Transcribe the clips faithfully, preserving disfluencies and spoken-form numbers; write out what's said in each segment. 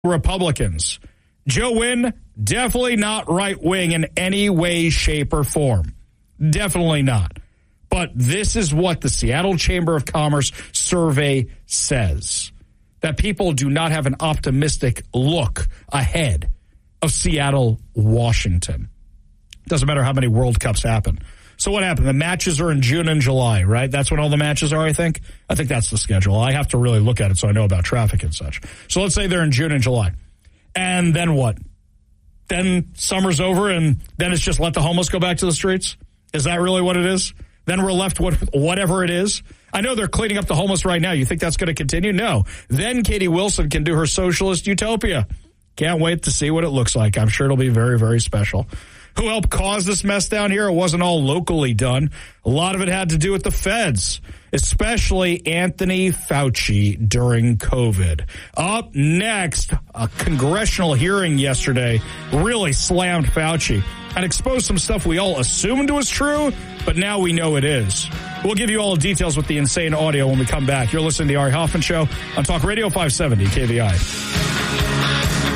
Republicans. Joe Nguyen, definitely not right-wing in any way, shape, or form. Definitely not. But this is what the Seattle Chamber of Commerce survey says, that people do not have an optimistic look ahead of Seattle, Washington. Doesn't matter how many World Cups happen. So what happened? The matches are in June and July, right? That's when all the matches are, I think? I think that's the schedule. I have to really look at it so I know about traffic and such. So let's say they're in June and July. And then what? Then summer's over and then it's just let the homeless go back to the streets? Is that really what it is? Then we're left with whatever it is? I know they're cleaning up the homeless right now. You think that's going to continue? No. Then Katie Wilson can do her socialist utopia. Can't wait to see what it looks like. I'm sure it'll be very, very special. Who helped cause this mess down here? It wasn't all locally done. A lot of it had to do with the feds, especially Anthony Fauci during COVID. Up next, a congressional hearing yesterday really slammed Fauci and exposed some stuff we all assumed was true, but now we know it is. We'll give you all the details with the insane audio when we come back. You're listening to the Ari Hoffman Show on Talk Radio five seventy K V I.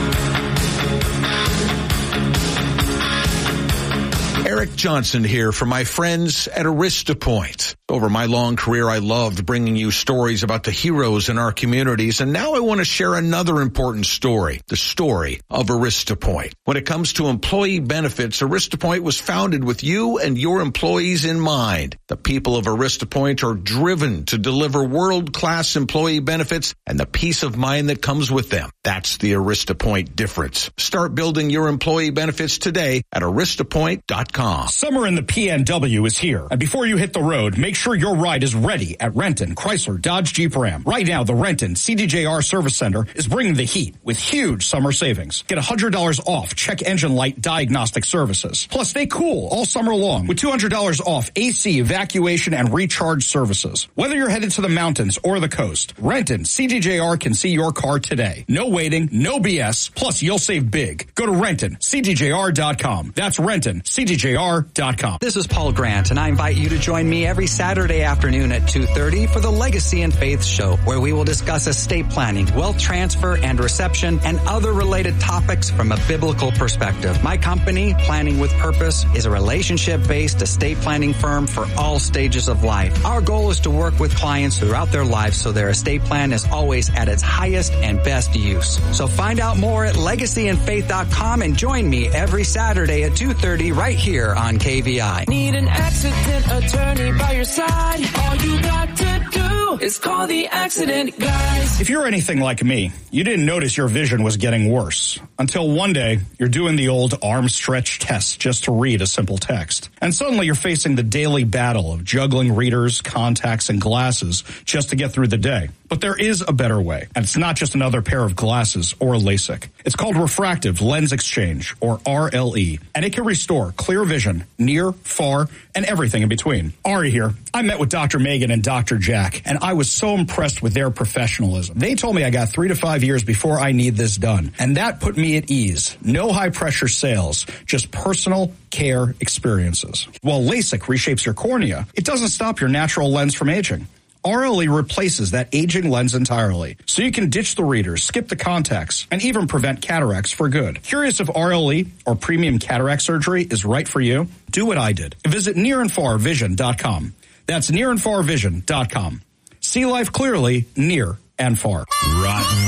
Eric Johnson here for my friends at AristaPoint. Over my long career, I loved bringing you stories about the heroes in our communities, and now I want to share another important story, the story of AristaPoint. When it comes to employee benefits, AristaPoint was founded with you and your employees in mind. The people of AristaPoint are driven to deliver world-class employee benefits and the peace of mind that comes with them. That's the AristaPoint difference. Start building your employee benefits today at arista point dot com. Summer in the P N W is here, and before you hit the road, make sure your ride is ready at Renton, Chrysler, Dodge, Jeep, Ram. Right now, the Renton C D J R Service Center is bringing the heat with huge summer savings. Get one hundred dollars off check engine light diagnostic services. Plus, stay cool all summer long with two hundred dollars off A C evacuation and recharge services. Whether you're headed to the mountains or the coast, Renton C D J R can see your car today. No waiting, no B S, plus you'll save big. Go to Renton C D J R dot com. That's Renton C D J R dot com. This is Paul Grant, and I invite you to join me every Saturday afternoon at two thirty for the Legacy and Faith Show, where we will discuss estate planning, wealth transfer and reception, and other related topics from a biblical perspective. My company, Planning with Purpose, is a relationship-based estate planning firm for all stages of life. Our goal is to work with clients throughout their lives so their estate plan is always at its highest and best use. So find out more at legacy and faith dot com and join me every Saturday at two thirty right here on K V I. Need an accident attorney by your side? All you got to do is call the Accident Guys. If you're anything like me, you didn't notice your vision was getting worse until one day you're doing the old arm stretch test just to read a simple text. And suddenly you're facing the daily battle of juggling readers, contacts, and glasses just to get through the day. But there is a better way, and it's not just another pair of glasses or LASIK. It's called refractive lens exchange, or R L E, and it can restore clear vision near, far, and everything in between. Ari here. I met with Doctor Megan and Doctor Jack, and I was so impressed with their professionalism. They told me I got three to five years before I need this done, and that put me at ease. No high-pressure sales, just personal care experiences. While LASIK reshapes your cornea, it doesn't stop your natural lens from aging. R L E replaces that aging lens entirely, so you can ditch the readers, skip the contacts, and even prevent cataracts for good. Curious if R L E or premium cataract surgery is right for you? Do what I did. Visit near and far vision dot com. That's near and far vision dot com. See life clearly, near and far. Rotten,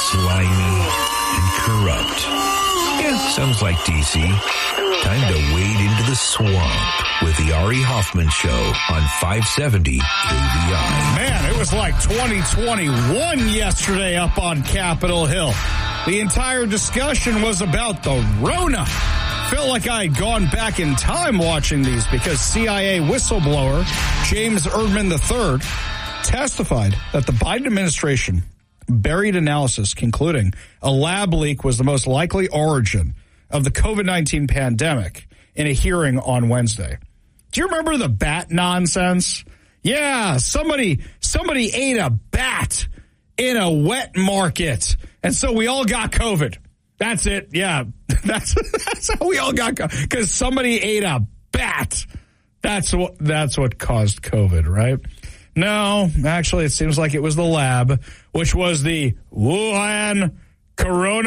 slimy, and corrupt. Yeah, sounds like D C. Time to wade into the swamp with the Ari Hoffman Show on five seventy K V I. Man, it was like twenty twenty-one yesterday up on Capitol Hill. The entire discussion was about the Rona. Felt like I had gone back in time watching these because C I A whistleblower James Erdman the third testified that the Biden administration buried analysis concluding a lab leak was the most likely origin of the COVID nineteen pandemic in a hearing on Wednesday. Do you remember the bat nonsense? Yeah, somebody somebody ate a bat in a wet market, and so we all got COVID. That's it. Yeah, that's that's how we all got COVID, because somebody ate a bat. That's what that's what caused COVID, right? No, actually, it seems like it was the lab, which was the Wuhan Corona